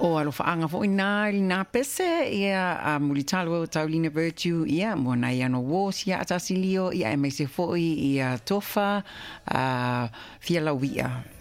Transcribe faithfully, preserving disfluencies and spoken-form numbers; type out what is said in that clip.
O alo whaanga fo ina i nā pese ia a muri talo o Taulina Virtue ia mo na ia no wos ia atasi lio ia e me se foi ia tofa a fia lau ia